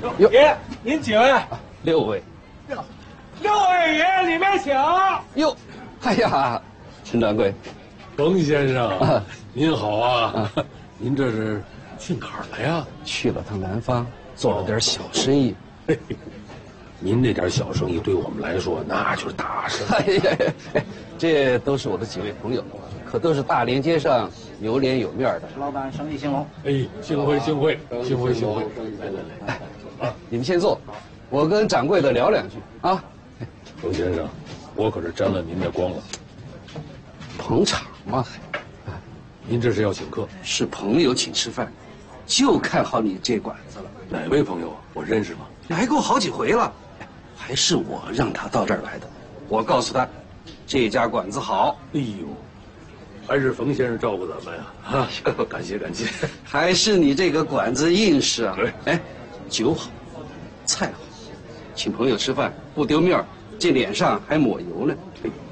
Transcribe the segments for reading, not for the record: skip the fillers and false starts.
爷，您几位 ？6位。 6位爷，里面请。 哟，哎呀，陈掌柜， 冯先生，您好啊！您这是去哪儿了呀？ 去了趟南方，做了点小生意。 您这点小生意对我们来说那就是大生意。 这都是我的几位朋友，可都是大连街上有脸有面的。 老板生意兴隆。 幸会幸会幸会幸会！ 来，你们先坐，我跟掌柜的聊两句啊。 冯先生，我可是沾了您的光了。 捧场嘛， 您这是要请客？ 是朋友请吃饭，就看好你这馆子了。 哪位朋友？我认识吗？ 来过好几回了，还是我让他到这儿来的。我告诉他，这家馆子好。 哎呦，还是冯先生照顾咱们呀！啊，感谢感谢。 还是你这个馆子硬实啊！哎，酒好，菜好，请朋友吃饭不丢面儿，这脸上还抹油呢。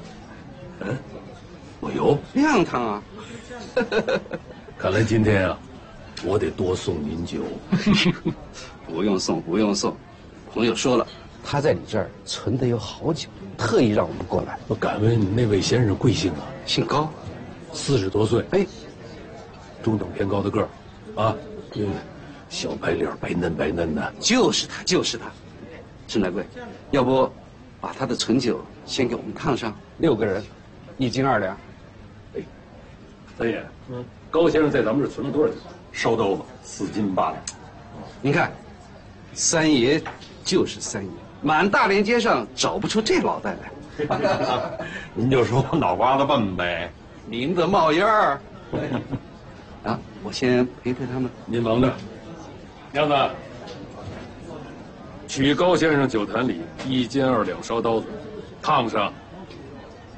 抹油？ 亮堂啊！ 看来今天啊，我得多送您酒。 不用送，不用送。朋友说了，他在你这儿存的有好酒，特意让我们过来。 我敢问那位先生贵姓啊？ 姓高 ，40多岁。 哎， 中等偏高的个儿，啊，小白脸，白嫩白嫩的。 就是他，就是他。陈掌柜，要不把他的存酒先给我们烫上，6个人，1斤2两。 哎，三爷，高先生在咱们这存了多少酒？烧豆腐4斤8两。 您看，三爷就是三爷，满大连街上找不出这老戴来。 您就说我脑瓜子笨呗。 您的冒烟儿。啊，我先陪陪他们。 您忙着。娘子，取高先生酒坛里1斤2两烧刀子，烫上